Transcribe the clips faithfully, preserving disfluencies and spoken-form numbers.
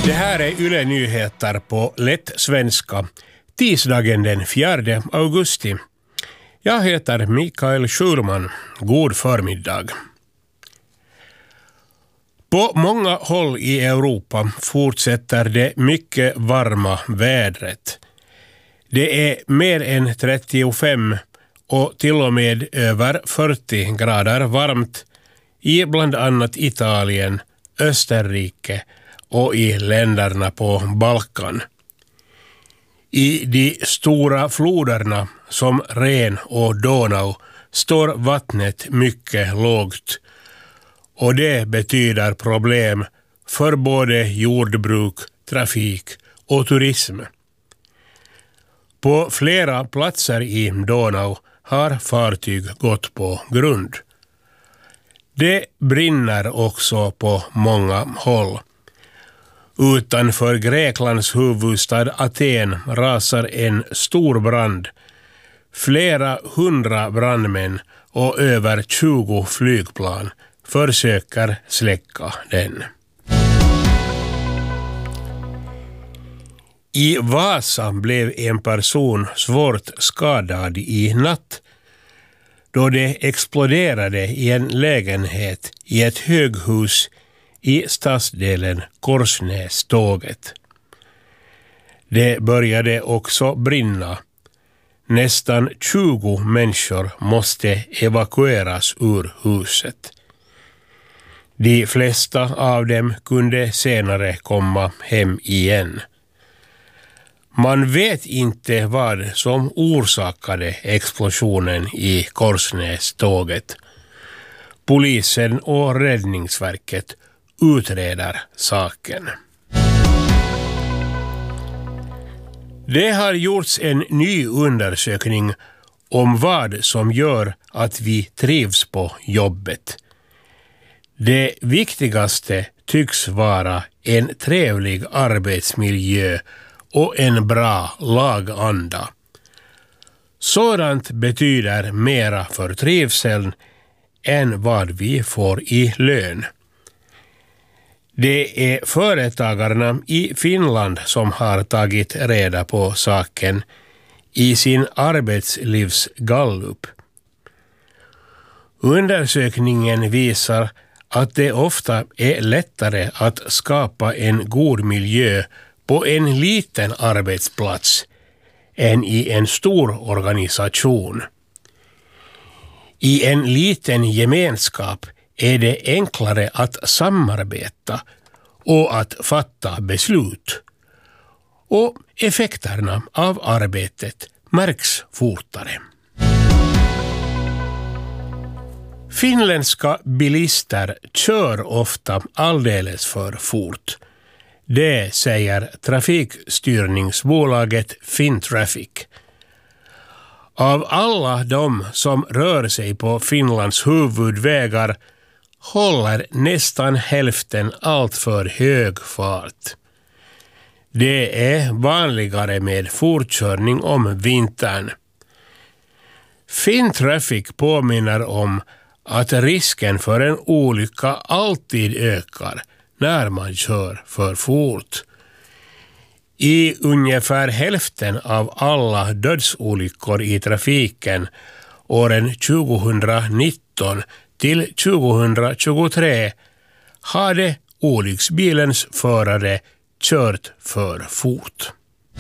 Det här är Yle Nyheter på lätt svenska. Tisdagen den fjärde augusti. Jag heter Mikael Schulman. God förmiddag. På många håll i Europa fortsätter det mycket varma vädret. Det är mer än trettiofem och till och med över fyrtio grader varmt i bland annat Italien, Österrike och i länderna på Balkan. I de stora floderna som Ren och Donau står vattnet mycket lågt och det betyder problem för både jordbruk, trafik och turism. På flera platser i Donau har fartyg gått på grund. Det brinner också på många håll. Utanför Greklands huvudstad Aten rasar en stor brand. Flera hundra brandmän och över tjugo flygplan försöker släcka den. I Vasa blev en person svårt skadad i natt då det exploderade i en lägenhet i ett höghus i stadsdelen Korsnäståget. Det började också brinna. Nästan tjugo människor måste evakueras ur huset. De flesta av dem kunde senare komma hem igen. Man vet inte vad som orsakade explosionen i Korsnäståget. Polisen och Räddningsverket utreder saken. Det har gjorts en ny undersökning om vad som gör att vi trivs på jobbet. Det viktigaste tycks vara en trevlig arbetsmiljö och en bra laganda. Sådant betyder mera för trivseln än vad vi får i lön. Det är företagarna i Finland som har tagit reda på saken i sin arbetslivsgallup. Undersökningen visar att det ofta är lättare att skapa en god miljö på en liten arbetsplats än i en stor organisation. I en liten gemenskap är det enklare att samarbeta och att fatta beslut. Och effekterna av arbetet märks fortare. Finländska bilister kör ofta alldeles för fort. Det säger trafikstyrningsbolaget Fintraffic. Av alla de som rör sig på Finlands huvudvägar håller nästan hälften allt för hög fart. Det är vanligare med fortkörning om vintern. Fintraffic påminner om att risken för en olycka alltid ökar när man kör för fort. I ungefär hälften av alla dödsolyckor i trafiken åren tjugonitton till tjugohundratjugotre hade olycksbilens förare kört för fort.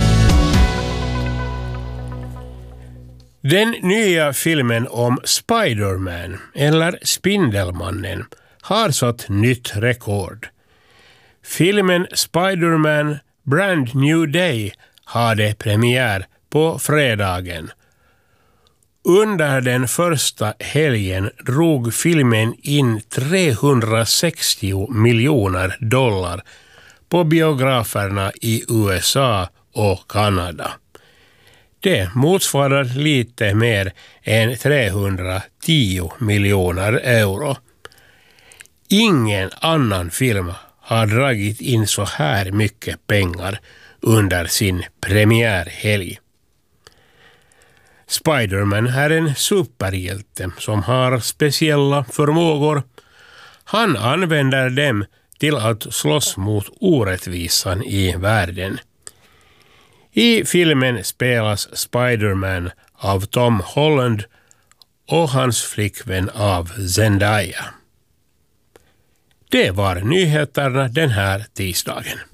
Den nya filmen om Spider-Man, eller Spindelmannen, har satt nytt rekord. Filmen Spider-Man Brand New Day hade premiär på fredagen. Under den första helgen drog filmen in trehundrasextio miljoner dollar på biograferna i U S A och Kanada. Det motsvarar lite mer än trehundratio miljoner euro. Ingen annan film har dragit in så här mycket pengar under sin premiärhelg. Spider-Man är en superhjälte som har speciella förmågor. Han använder dem till att slåss mot orättvisan i världen. I filmen spelas Spider-Man av Tom Holland och hans flickvän av Zendaya. Det var nyheterna den här tisdagen.